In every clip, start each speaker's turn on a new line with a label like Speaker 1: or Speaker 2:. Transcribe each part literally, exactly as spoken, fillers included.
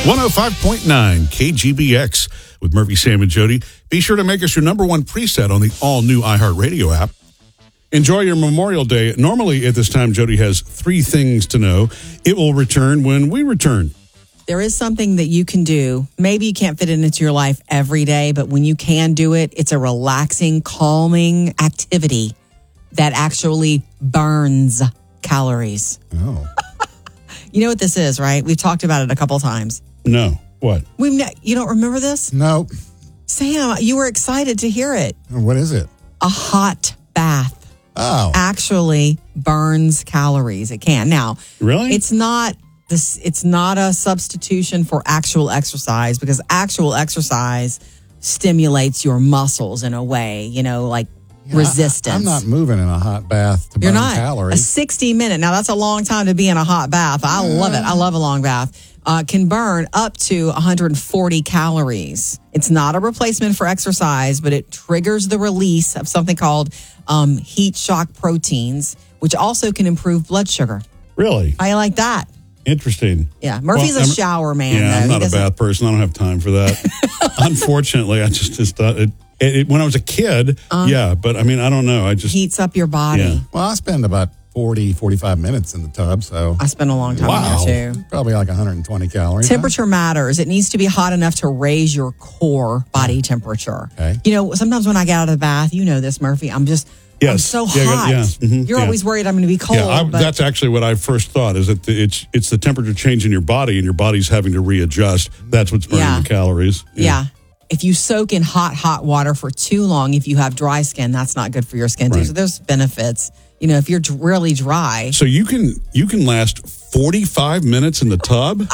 Speaker 1: one oh five point nine K G B X with Murphy, Sam, and Jody. Be sure to make us your number one preset on the all-new iHeartRadio app. Enjoy your Memorial Day. Normally at this time, Jody has three things to know. It will return when we return.
Speaker 2: There is something that you can do. Maybe you can't fit it into your life every day, but when you can do it, it's a relaxing, calming activity that actually burns calories.
Speaker 3: Oh.
Speaker 2: You know what this is, right? We've talked about it a couple times.
Speaker 1: No. What?
Speaker 2: We've ne- you don't remember this?
Speaker 3: Nope.
Speaker 2: Sam, you were excited to hear it.
Speaker 3: What is it?
Speaker 2: A hot bath
Speaker 3: Oh.
Speaker 2: actually burns calories. It can. Now,
Speaker 1: Really?
Speaker 2: it's not this. It's not a substitution for actual exercise, because actual exercise stimulates your muscles in a way, you know, like
Speaker 3: Yeah,
Speaker 2: resistance.
Speaker 3: I, I'm not moving in a hot bath to
Speaker 2: You're
Speaker 3: burn
Speaker 2: not. A
Speaker 3: calories.
Speaker 2: sixty minute. Now, that's a long time to be in a hot bath. I love it. I love a long bath. Uh, can burn up to one hundred forty calories. It's not a replacement for exercise, but it triggers the release of something called um, heat shock proteins, which also can improve blood sugar.
Speaker 1: Really?
Speaker 2: How you like that?
Speaker 1: Interesting.
Speaker 2: Yeah. Murphy's
Speaker 1: Well,
Speaker 2: a
Speaker 1: I'm-
Speaker 2: shower man.
Speaker 1: Yeah,
Speaker 2: though.
Speaker 1: I'm
Speaker 2: He
Speaker 1: not a
Speaker 2: doesn't-
Speaker 1: bath person. I don't have time for that. Unfortunately, I just, just thought it, it, it, when I was a kid,
Speaker 2: Uh,
Speaker 1: yeah, but I mean, I don't know. I just,
Speaker 2: Heats up your body.
Speaker 1: Yeah.
Speaker 3: Well, I spend about forty, forty-five minutes in the tub, so
Speaker 2: I spent a long time
Speaker 1: Wow.
Speaker 2: in there too.
Speaker 3: probably like one hundred twenty calories.
Speaker 2: Temperature matters. It needs to be hot enough to raise your core body temperature.
Speaker 3: Okay.
Speaker 2: You know, sometimes when I get out of the bath, you know this, Murphy, I'm just, I'm
Speaker 1: Yes.
Speaker 2: so
Speaker 1: Yeah,
Speaker 2: hot.
Speaker 1: yeah, mhm,
Speaker 2: You're
Speaker 1: yeah.
Speaker 2: always worried I'm going to be cold.
Speaker 1: yeah, I,
Speaker 2: but
Speaker 1: that's actually what I first thought is that the, it's it's the temperature change in your body and your body's having to readjust. That's what's burning
Speaker 2: Yeah.
Speaker 1: the calories.
Speaker 2: yeah. If you soak in hot, hot water for too long, if you have dry skin, that's not good for your skin too.
Speaker 1: Right.
Speaker 2: So there's benefits. You know, if you're d- really dry,
Speaker 1: So you can you can last forty-five minutes in the tub.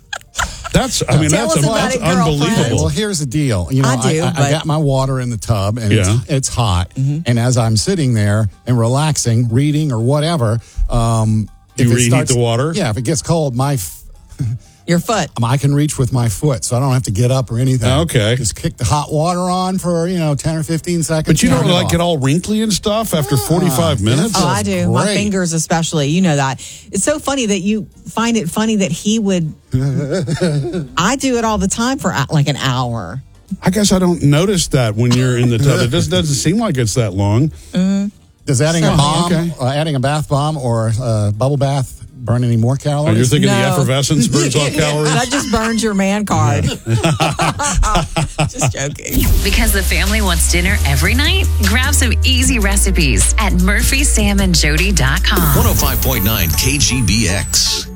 Speaker 1: That's I mean
Speaker 2: Tell
Speaker 1: that's,
Speaker 2: us
Speaker 1: a,
Speaker 2: about
Speaker 1: that's
Speaker 2: it, girlfriend.
Speaker 1: unbelievable.
Speaker 3: Well, here's the deal. You know,
Speaker 2: I do,
Speaker 3: I, I
Speaker 2: but-
Speaker 3: got my water in the tub, and
Speaker 1: Yeah.
Speaker 3: it's, it's hot.
Speaker 2: Mm-hmm.
Speaker 3: And as I'm sitting there and relaxing, reading or whatever, um,
Speaker 1: You
Speaker 3: if it
Speaker 1: reheat
Speaker 3: starts-
Speaker 1: the water?
Speaker 3: Yeah, if it gets cold, my f-
Speaker 2: your foot.
Speaker 3: I can reach with my foot, so I don't have to get up or anything.
Speaker 1: Okay.
Speaker 3: Just kick the hot water on for, you know, ten or fifteen seconds.
Speaker 1: But you don't
Speaker 3: turn it
Speaker 1: like
Speaker 3: off.
Speaker 1: get all wrinkly and stuff after forty-five minutes?
Speaker 2: Oh, I do. My
Speaker 3: great.
Speaker 2: fingers, especially. You know that. It's so funny that you find it funny that he would. I do it all the time for uh, like an hour.
Speaker 1: I guess I don't notice that when you're in the tub. It just doesn't seem like it's that long.
Speaker 3: Does adding
Speaker 2: So-
Speaker 3: a bomb,
Speaker 1: Okay.
Speaker 3: uh, adding a bath bomb or a bubble bath burn any more
Speaker 1: Oh,
Speaker 3: calories?
Speaker 1: you're thinking the
Speaker 2: No.
Speaker 1: effervescence burns off calories?
Speaker 2: That just burns your man card. Just joking.
Speaker 4: Because the family wants dinner every night? Grab some easy recipes at murphy sam and jody dot com.
Speaker 5: one oh five point nine K G B X.